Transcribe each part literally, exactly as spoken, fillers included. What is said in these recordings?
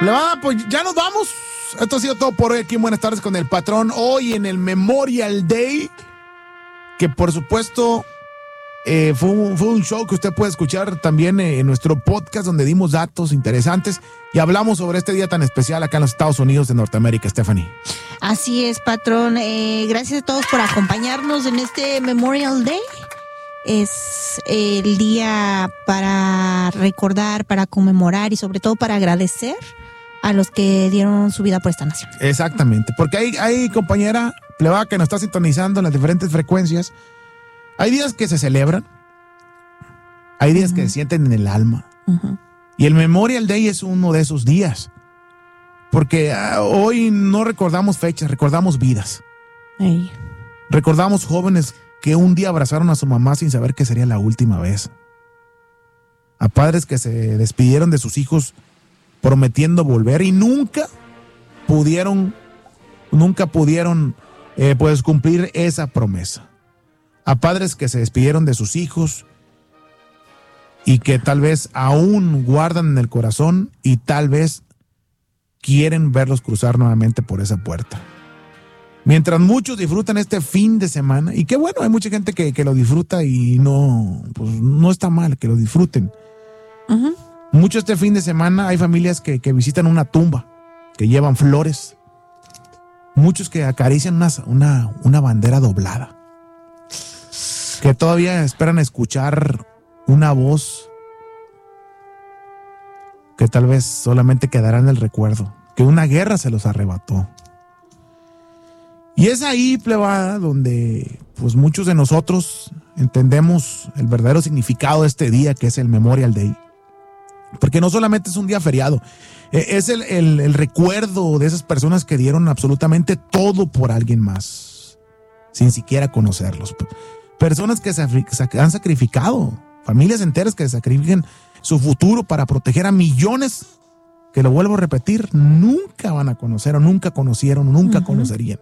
Plebada, pues ya nos vamos. Esto ha sido todo por hoy aquí en Buenas Tardes con el Patrón. Hoy en el Memorial Day, que por supuesto eh, fue, un, fue un show que usted puede escuchar también eh, en nuestro podcast, donde dimos datos interesantes y hablamos sobre este día tan especial acá en los Estados Unidos de Norteamérica, Stephanie. Así es, Patrón. Eh, gracias a todos por acompañarnos en este Memorial Day. Es el día para recordar, para conmemorar y sobre todo para agradecer a los que dieron su vida por esta nación. Exactamente, porque hay, hay compañera plebada que nos está sintonizando en las diferentes frecuencias. Hay días que se celebran, hay días uh-huh. que se sienten en el alma. Uh-huh. Y el Memorial Day es uno de esos días, porque uh, hoy no recordamos fechas, recordamos vidas. Hey. Recordamos jóvenes que un día abrazaron a su mamá sin saber que sería la última vez. A padres que se despidieron de sus hijos prometiendo volver y nunca pudieron, nunca pudieron eh, pues cumplir esa promesa. A padres que se despidieron de sus hijos y que tal vez aún guardan en el corazón y tal vez quieren verlos cruzar nuevamente por esa puerta. Mientras muchos disfrutan este fin de semana, y qué bueno, hay mucha gente que, que lo disfruta y no, pues no está mal que lo disfruten. Uh-huh. Mucho este fin de semana hay familias que, que visitan una tumba, que llevan flores. Muchos que acarician una, una, una bandera doblada. Que todavía esperan escuchar una voz que tal vez solamente quedará en el recuerdo, que una guerra se los arrebató. Y es ahí, plebada, donde pues muchos de nosotros entendemos el verdadero significado de este día, que es el Memorial Day. Porque no solamente es un día feriado, es el, el, el recuerdo de esas personas que dieron absolutamente todo por alguien más, sin siquiera conocerlos. Personas que se han sacrificado, familias enteras que sacrifican su futuro para proteger a millones que, lo vuelvo a repetir, nunca van a conocer o nunca conocieron o nunca uh-huh. conocerían.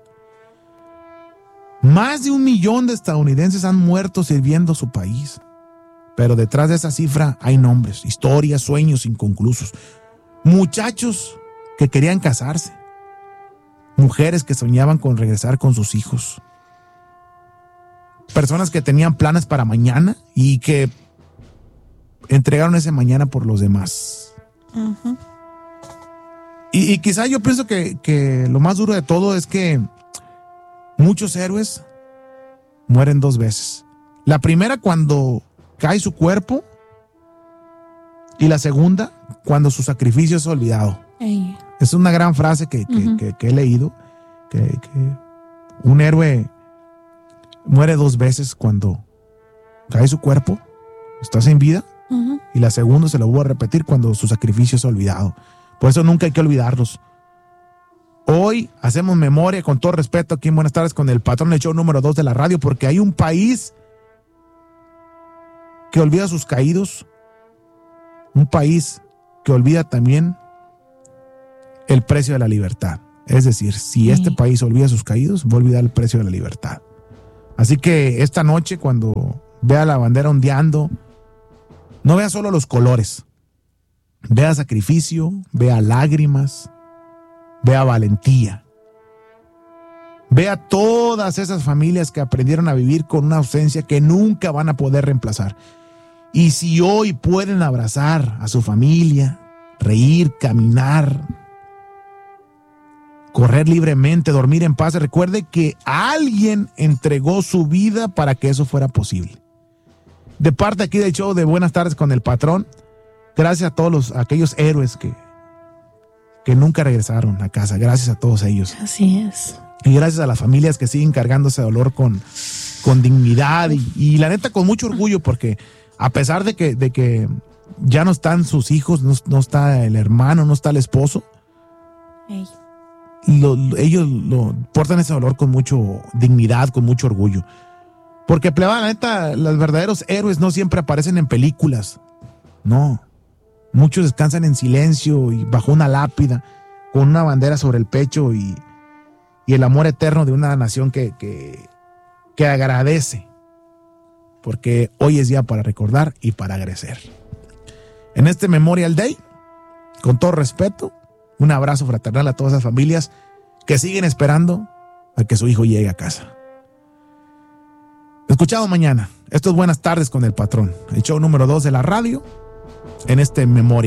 Más de un millón de estadounidenses han muerto sirviendo a su país. Pero detrás de esa cifra hay nombres, historias, sueños inconclusos. Muchachos que querían casarse. Mujeres que soñaban con regresar con sus hijos. Personas que tenían planes para mañana y que entregaron ese mañana por los demás. Uh-huh. Y, y quizá yo pienso que, que lo más duro de todo es que muchos héroes mueren dos veces. La primera cuando cae su cuerpo y la segunda cuando su sacrificio es olvidado. Ey. Es una gran frase que, que, uh-huh. que, que he leído, que, que un héroe muere dos veces cuando cae su cuerpo, está sin vida, uh-huh. y la segunda se lo voy a repetir cuando su sacrificio es olvidado. Por eso nunca hay que olvidarlos. Hoy hacemos memoria, con todo respeto, aquí en Buenas Tardes con el Patrón, el show número dos de la radio, porque hay un país que olvida a sus caídos, un país que olvida también el precio de la libertad. Es decir, si sí. este país olvida a sus caídos, va a olvidar el precio de la libertad. Así que esta noche, cuando vea la bandera ondeando, no vea solo los colores, vea sacrificio, vea lágrimas, vea valentía. Vea todas esas familias que aprendieron a vivir con una ausencia que nunca van a poder reemplazar. Y si hoy pueden abrazar a su familia, reír, caminar, correr libremente, dormir en paz, recuerde que alguien entregó su vida para que eso fuera posible. De parte aquí del show de Buenas Tardes con el Patrón, gracias a todos los, a aquellos héroes que, que nunca regresaron a casa. Gracias a todos ellos. Así es. Y gracias a las familias que siguen cargando ese dolor con, con dignidad y, y la neta con mucho orgullo, porque a pesar de que, de que ya no están sus hijos, no, no está el hermano, no está el esposo, hey. lo, lo, ellos lo, portan ese dolor con mucho dignidad, con mucho orgullo. Porque, plebada, la neta, los verdaderos héroes no siempre aparecen en películas. No. Muchos descansan en silencio y bajo una lápida, con una bandera sobre el pecho y y el amor eterno de una nación que, que, que agradece, porque hoy es día para recordar y para agradecer. En este Memorial Day, con todo respeto, Un abrazo fraternal a todas las familias que siguen esperando a que su hijo llegue a casa. Escuchado mañana. Esto es Buenas Tardes con el Patrón, el show número dos de la radio en este Memoria.